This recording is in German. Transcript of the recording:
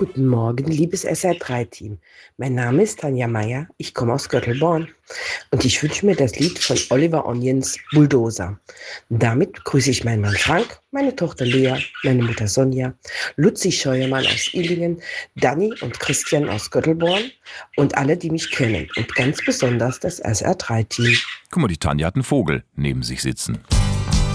Guten Morgen, liebes SR3-Team. Mein Name ist Tanja Meyer, ich komme aus Göttelborn und ich wünsche mir das Lied von Oliver Onions Bulldozer. Damit grüße ich meinen Mann Frank, meine Tochter Lea, meine Mutter Sonja, Luzi Scheuermann aus Illingen, Danny und Christian aus Göttelborn und alle, die mich kennen und ganz besonders das SR3-Team. Guck mal, die Tanja hat einen Vogel neben sich sitzen.